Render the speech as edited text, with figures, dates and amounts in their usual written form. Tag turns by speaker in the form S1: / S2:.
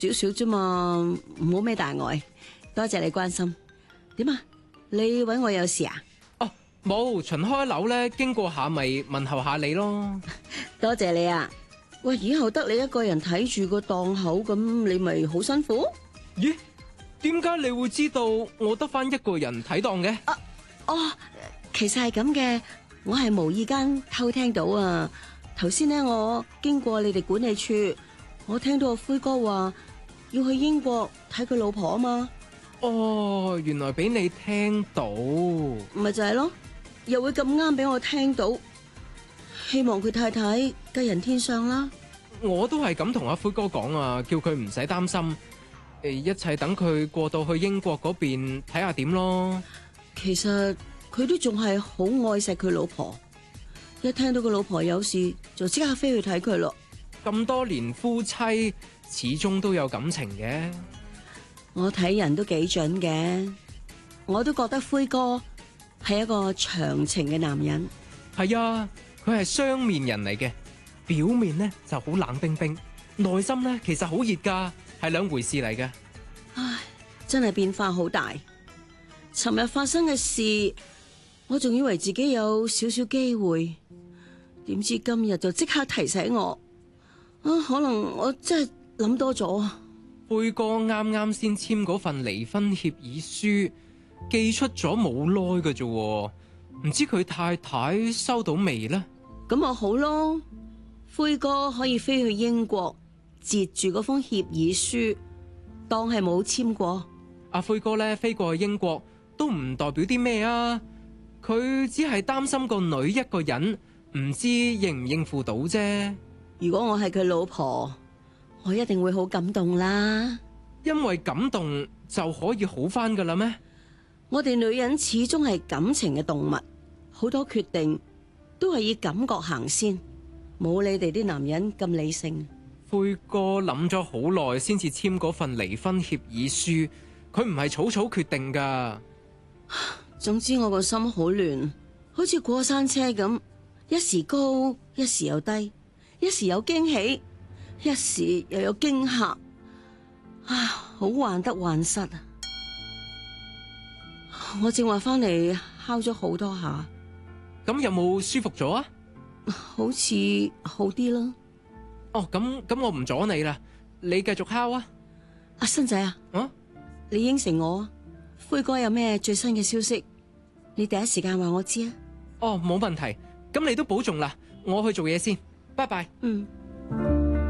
S1: 少少啫嘛，唔好咩大礙。多謝你關心。點啊？你搵我有事啊？
S2: 哦，冇，巡開樓咧，經過下咪問候下你咯。
S1: 多謝你啊！喂，以後得你一個人睇住個檔口，咁你咪好辛苦？
S2: 咦？點解你會知道我得返一個人睇檔嘅？
S1: 哦，其實係咁嘅，我係無意間偷聽到啊。頭先呢，我經過你哋管理處，我聽到阿灰哥話要去英國睇佢老婆啊嘛。
S2: 哦，原來俾你聽到，
S1: 咪就係咯，又會咁啱俾我聽到。希望佢太太吉人天相啦。
S2: 我都係咁同阿灰哥講啊，叫佢唔使擔心，一切等佢過到去英國嗰邊睇下點咯。
S1: 其實佢都仲係好愛錫佢老婆，一聽到佢老婆有事就即刻飛去睇佢咯。
S2: 咁多年夫妻，始終都有感情嘅。
S1: 我睇人都幾準嘅，我都覺得灰哥係一個長情嘅男人。
S2: 係啊，佢係雙面人嚟嘅，表面呢就好冷冰冰，內心呢其實好熱噶，係兩回事嚟嘅。
S1: 唉，真係變化好大。尋日發生嘅事，我仲以為自己有少少機會，點知今日就即刻提醒我。可能我真係諗多咗。
S2: 灰哥啱啱先簽嗰份離婚協議書，寄出咗冇耐嘅啫，唔知佢太太收到未呢？
S1: 咁咪好咯，灰哥可以飛去英國，截住嗰封協議書，當係冇簽過。
S2: 阿灰哥咧飛過去英國都唔代表啲咩啊，佢只係擔心個女一個人，唔知應唔應付到啫。
S1: 如果我係佢老婆，我一定會好感動啦。
S2: 因為感動就可以好返噶啦咩？
S1: 我哋女人始終係感情嘅動物，好多決定都係以感覺行先，冇你哋啲男人咁理性。
S2: 灰哥諗咗好耐先至簽嗰份離婚協議書，佢唔係草草決定噶。
S1: 總之我個心好亂，好似過山車咁，一時高，一時又低，一時有驚喜，一時又有驚嚇，好患得患失啊！我正話翻嚟敲咗好多下，
S2: 咁有冇舒服咗啊？
S1: 好似好啲啦。
S2: 哦，咁我唔阻你啦，你繼續敲啊！
S1: 阿新仔啊，你應承我，灰哥有咩最新嘅消息，你第一時間話我知啊。
S2: 哦，冇問題，咁你都保重啦，我去做嘢先，拜拜。
S1: 嗯。